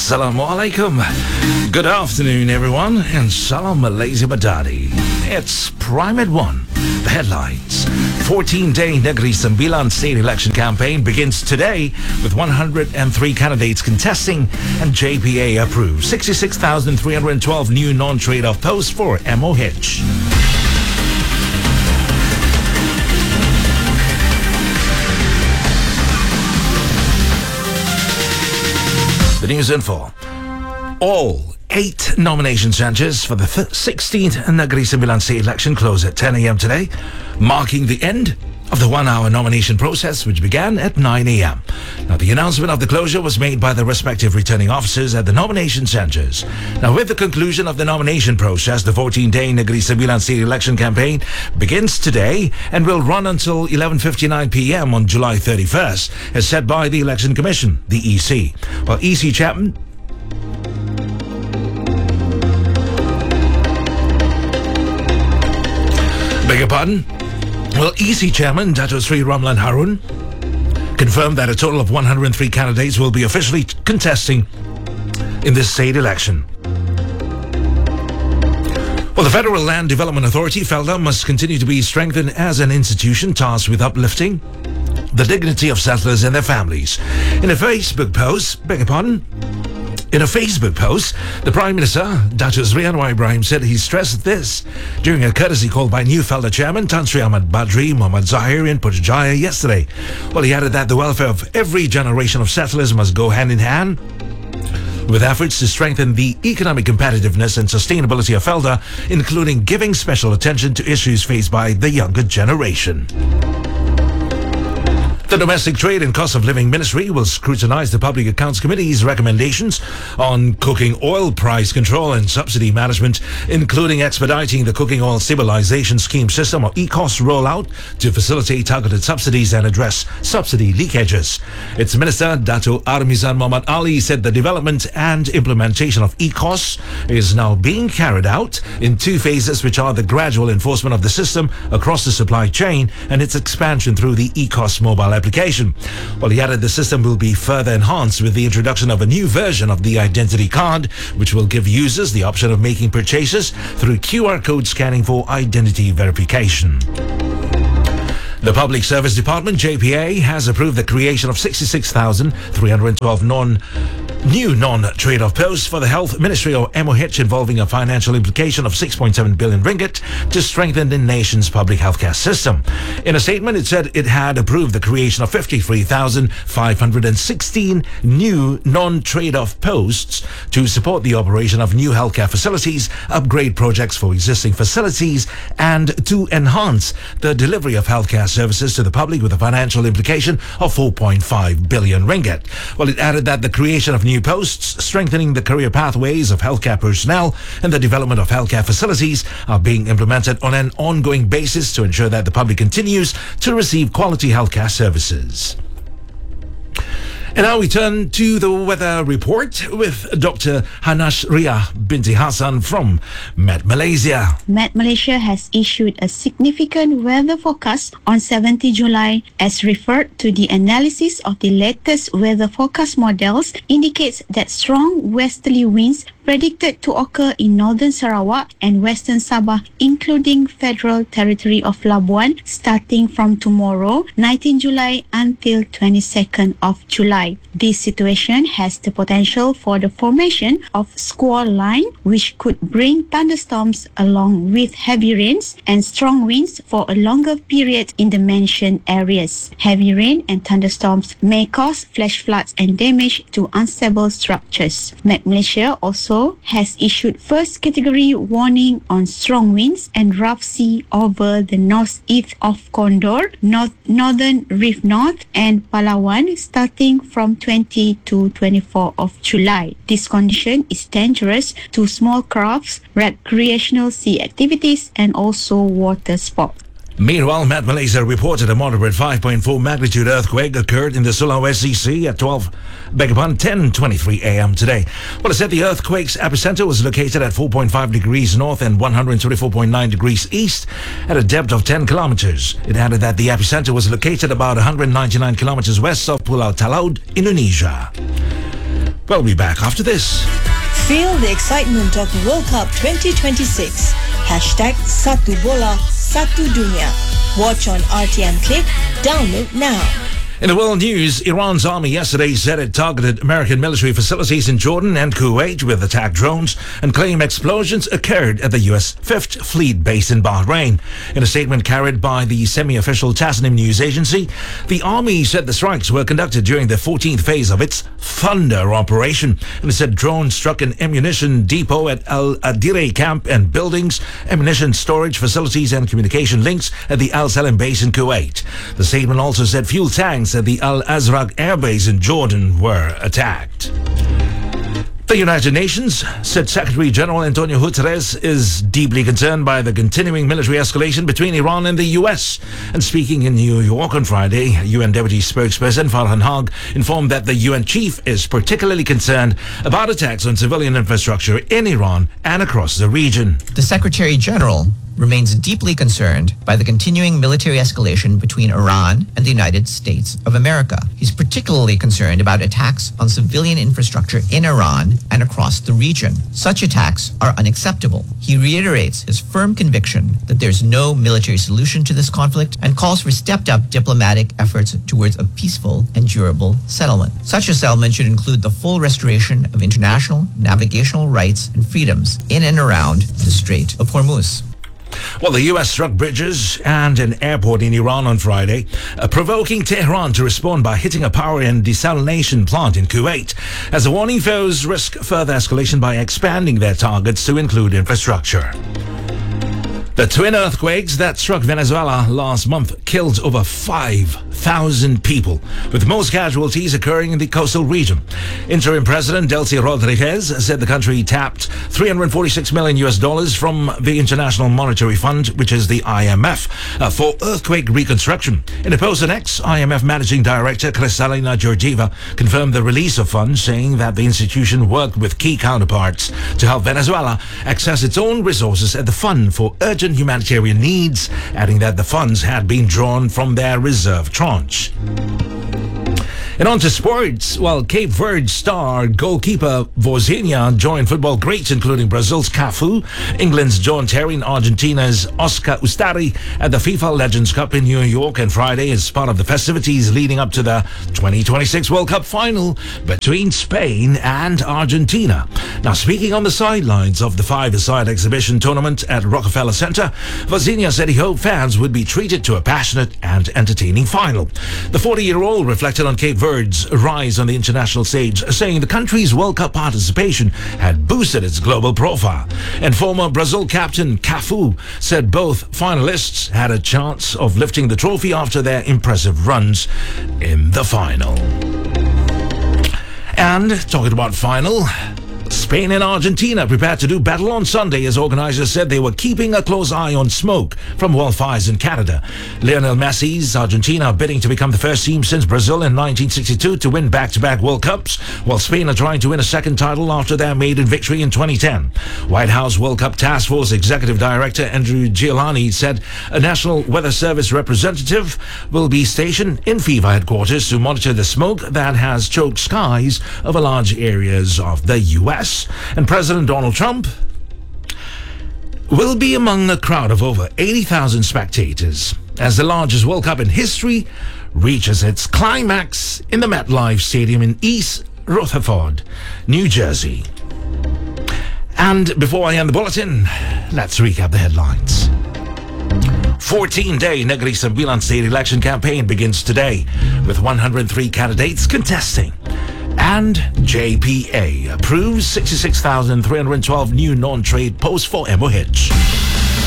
Assalamualaikum. Good afternoon, everyone, and Salam Malaysia Madani. It's Prime at 1. The headlines. 14-day Negeri Sembilan state election campaign begins today with 103 candidates contesting, and JPA approves 66,312 new non-trade-off posts for MOH. The news info. All 8 nomination centres for the 16th Negeri Sembilan state election close at 10 a.m. today, marking the end of the 1-hour nomination process, which began at 9 a.m. Now, the announcement of the closure was made by the respective returning officers at the nomination centres. Now, with the conclusion of the nomination process, the 14-day Negeri Sembilan state election campaign begins today and will run until 11:59 p.m. on July 31st, as set by the Election Commission, the EC. Well, EC Chairman EC Chairman Dato Sri Ramlan Harun confirmed that a total of 103 candidates will be officially contesting in this state election. Well, the Federal Land Development Authority, FELDA, must continue to be strengthened as an institution tasked with uplifting the dignity of settlers and their families. In a Facebook post, the Prime Minister, Dato Sri Anwar Ibrahim, said he stressed this during a courtesy call by new FELDA Chairman Tan Sri Ahmad Badri Muhammad Zahir in Putrajaya yesterday. Well, he added that the welfare of every generation of settlers must go hand in hand with efforts to strengthen the economic competitiveness and sustainability of FELDA, including giving special attention to issues faced by the younger generation. The Domestic Trade and Cost of Living Ministry will scrutinize the Public Accounts Committee's recommendations on cooking oil price control and subsidy management, including expediting the Cooking Oil Stabilization Scheme system or ECOS rollout to facilitate targeted subsidies and address subsidy leakages. Its Minister, Dato Armizan Muhammad Ali, said the development and implementation of ECOS is now being carried out in 2 phases, which are the gradual enforcement of the system across the supply chain and its expansion through the ECOS mobile application. Well, he added the system will be further enhanced with the introduction of a new version of the identity card, which will give users the option of making purchases through QR code scanning for identity verification. The Public Service Department, JPA, has approved the creation of 66,312 new non-trade-off posts for the Health Ministry or MOH, involving a financial implication of 6.7 billion ringgit to strengthen the nation's public healthcare system. In a statement, it said it had approved the creation of 53,516 new non-trade-off posts to support the operation of new healthcare facilities, upgrade projects for existing facilities, and to enhance the delivery of healthcare services to the public, with a financial implication of 4.5 billion ringgit. Well, it added that the creation of new posts, strengthening the career pathways of healthcare personnel, and the development of healthcare facilities are being implemented on an ongoing basis to ensure that the public continues to receive quality healthcare services. And now we turn to the weather report with Dr. Hanash Ria Binti Hassan from Met Malaysia. Met Malaysia has issued a significant weather forecast on 17 July, as referred to the analysis of the latest weather forecast models indicates that strong westerly winds predicted to occur in northern Sarawak and western Sabah, including Federal Territory of Labuan, starting from tomorrow, 19 July until 22nd of July. This situation has the potential for the formation of squall line, which could bring thunderstorms along with heavy rains and strong winds for a longer period in the mentioned areas. Heavy rain and thunderstorms may cause flash floods and damage to unstable structures. Met Malaysia also has issued first category warning on strong winds and rough sea over the northeast of Condor, northern Reef North and Palawan, starting from 20 to 24 of July. This condition is dangerous to small crafts, recreational sea activities and also water sports. Meanwhile, Met Malaysia reported a moderate 5.4 magnitude earthquake occurred in the Sulawesi Sea at 10:23 a.m. today. Well, it said the earthquake's epicenter was located at 4.5 degrees north and 124.9 degrees east at a depth of 10 kilometers. It added that the epicenter was located about 199 kilometers west of Pulau Talaud, Indonesia. We'll be back after this. Feel the excitement of World Cup 2026. #Satu Bola, Satu Dunia. Watch on RTM Click. Download now. In the world news, Iran's army yesterday said it targeted American military facilities in Jordan and Kuwait with attack drones and claimed explosions occurred at the U.S. 5th Fleet base in Bahrain. In a statement carried by the semi-official Tasnim news agency, the army said the strikes were conducted during the 14th phase of its Thunder operation. And it said drones struck an ammunition depot at Al Adire camp and buildings, ammunition storage facilities and communication links at the Al Salim base in Kuwait. The statement also said fuel tanks at the Al Azraq air base in Jordan were attacked. The United Nations said Secretary General Antonio Guterres is deeply concerned by the continuing military escalation between Iran and the U.S. And speaking in New York on Friday, UN Deputy Spokesperson Farhan Haq informed that the UN chief is particularly concerned about attacks on civilian infrastructure in Iran and across the region. The Secretary General remains deeply concerned by the continuing military escalation between Iran and the United States of America. He's particularly concerned about attacks on civilian infrastructure in Iran and across the region. Such attacks are unacceptable. He reiterates his firm conviction that there's no military solution to this conflict and calls for stepped-up diplomatic efforts towards a peaceful and durable settlement. Such a settlement should include the full restoration of international navigational rights and freedoms in and around the Strait of Hormuz. Well, the U.S. struck bridges and an airport in Iran on Friday, provoking Tehran to respond by hitting a power and desalination plant in Kuwait, as the warning foes risk further escalation by expanding their targets to include infrastructure. The twin earthquakes that struck Venezuela last month killed over 5,000 people, with most casualties occurring in the coastal region. Interim President Delcy Rodriguez said the country tapped $346 million from the International Monetary Fund, which is the IMF, for earthquake reconstruction. In a post on X, IMF Managing Director Kristalina Georgieva confirmed the release of funds, saying that the institution worked with key counterparts to help Venezuela access its own resources at the Fund for Urgent Humanitarian Needs, adding that the funds had been drawn from their reserve tranche. And on to sports. Well, Cape Verde star goalkeeper Vozinha joined football greats including Brazil's Cafu, England's John Terry, and Argentina's Oscar Ustari at the FIFA Legends Cup in New York on Friday as part of the festivities leading up to the 2026 World Cup final between Spain and Argentina. Now, speaking on the sidelines of the five-a-side exhibition tournament at Rockefeller Center, Vozinha said he hoped fans would be treated to a passionate and entertaining final. The 40-year-old reflected on Cape Verde's rise on the international stage, saying the country's World Cup participation had boosted its global profile. And former Brazil captain Cafu said both finalists had a chance of lifting the trophy after their impressive runs in the final. And talking about final, Spain and Argentina prepared to do battle on Sunday as organizers said they were keeping a close eye on smoke from wildfires in Canada. Lionel Messi's Argentina are bidding to become the first team since Brazil in 1962 to win back-to-back World Cups, while Spain are trying to win a second title after their maiden victory in 2010. White House World Cup Task Force Executive Director Andrew Giuliani said a National Weather Service representative will be stationed in FIFA headquarters to monitor the smoke that has choked skies over large areas of the U.S. And President Donald Trump will be among a crowd of over 80,000 spectators as the largest World Cup in history reaches its climax in the MetLife Stadium in East Rutherford, New Jersey. And before I end the bulletin, let's recap the headlines. 14-day Negri Sembilan state election campaign begins today, with 103 candidates contesting. And JPA approves 66,312 new non-trade posts for MOH.